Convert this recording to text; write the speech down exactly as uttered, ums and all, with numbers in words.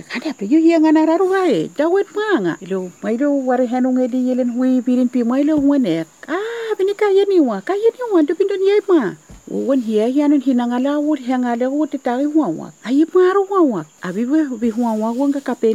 Kada pe yu yang ana raru ai dawet manga ilo mailo ware hanong edi yelen hui pirin pi mailo wanek ah bini ka yeni wa ka yeni wa do pindon ye ma won hiya yanon hinangala wut hangala wut tari wa wa ayi maru wa wa abi we bi wa wa won ka